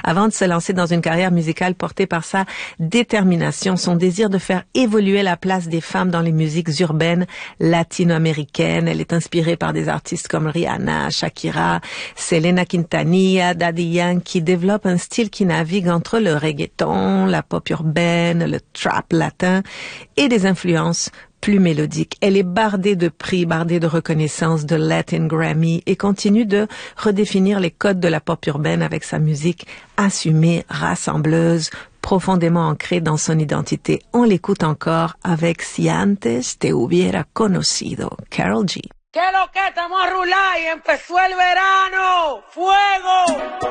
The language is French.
avant de se lancer dans une carrière musicale portée par sa détermination, son désir de faire évoluer la place des femmes dans les musiques urbaines latino-américaines. Elle est inspirée par des artistes comme Rihanna, Shakira, Selena Quintanilla, Daddy Yankee, qui développent un style qui navigue entre le reggaeton, la pop urbaine, le trap latin et des influences plus mélodique. Elle est bardée de prix, bardée de reconnaissance de Latin Grammy et continue de redéfinir les codes de la pop urbaine avec sa musique assumée, rassembleuse, profondément ancrée dans son identité. On l'écoute encore avec Si antes te hubiera conocido, Karol G. ¿Qué lo que estamos a rular y empezó el verano? ¡Fuego!